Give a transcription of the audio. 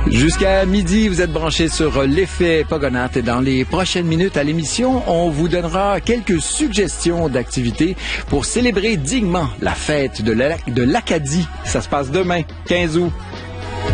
Jusqu'à midi, vous êtes branchés sur l'effet Pogonath et dans les prochaines minutes à l'émission, on vous donnera quelques suggestions d'activités pour célébrer dignement la fête de l'Acadie. Ça se passe demain, 15 août.